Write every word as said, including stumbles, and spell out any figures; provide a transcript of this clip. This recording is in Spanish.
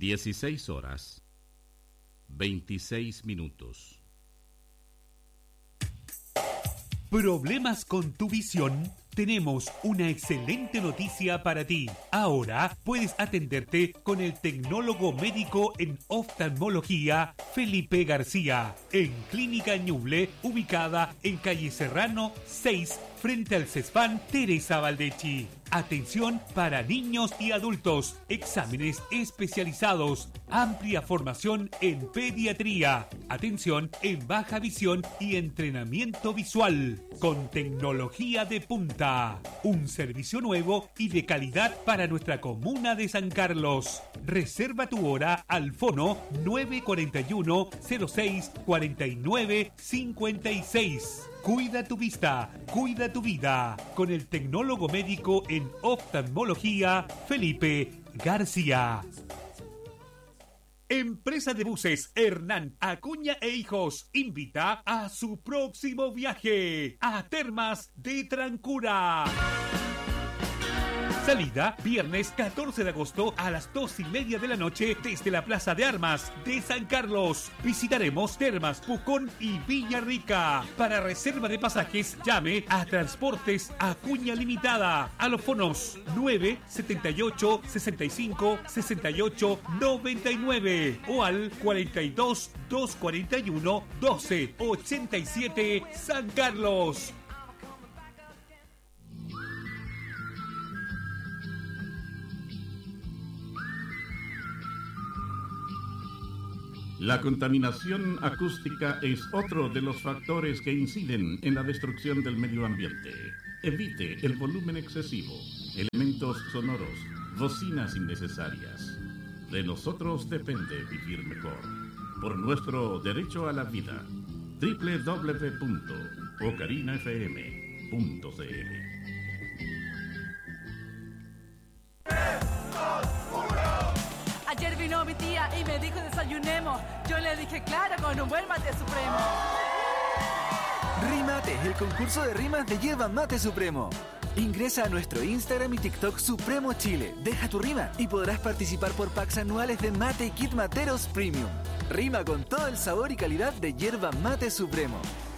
dieciséis horas, veintiséis minutos. ¿Problemas con tu visión? Tenemos una excelente noticia para ti. Ahora puedes atenderte con el tecnólogo médico en oftalmología Felipe García, en Clínica Ñuble, ubicada en calle Serrano seis, frente al CESFAN Teresa Valdechi. Atención para niños y adultos, exámenes especializados, amplia formación en pediatría, atención en baja visión y entrenamiento visual, con tecnología de punta. Un servicio nuevo y de calidad para nuestra comuna de San Carlos. Reserva tu hora al fono nueve cuatro uno, cero seis, cuatro nueve cinco seis. Cuida tu vista, cuida tu vida, con el tecnólogo médico en oftalmología Felipe García. Empresa de buses Hernán Acuña e Hijos invita a su próximo viaje a Termas de Trancura. Salida viernes catorce de agosto a las dos y media de la noche desde la Plaza de Armas de San Carlos. Visitaremos Termas, Pucón y Villarrica. Para reserva de pasajes, llame a Transportes Acuña Limitada a los fonos nueve setenta y ocho, sesenta y cinco, sesenta y ocho, noventa y nueve o al cuarenta y dos, doscientos cuarenta y uno, doce ochenta y siete San Carlos. La contaminación acústica es otro de los factores que inciden en la destrucción del medio ambiente. Evite el volumen excesivo, elementos sonoros, bocinas innecesarias. De nosotros depende vivir mejor. Por nuestro derecho a la vida. doble u doble u doble u punto ocarina f m punto c l. Ayer vino mi tía y me dijo desayunemos. Yo le dije claro, con un buen mate supremo. Rimate, el concurso de rimas de Yerba Mate Supremo. Ingresa a nuestro Instagram y TikTok Supremo Chile. Deja tu rima y podrás participar por packs anuales de mate y kit materos premium. Rima con todo el sabor y calidad de Yerba Mate Supremo.